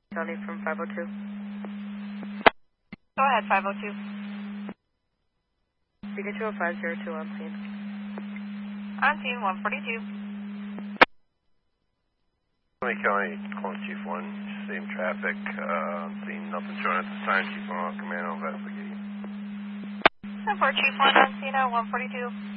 County from 502. Go ahead, 502. Beacon 20502 on scene. On scene, 142. County, calling Chief 1, same traffic, seeing nothing showing at this time. Chief 1, command, I'll investigate. 10-4, Chief 1 on scene at 142.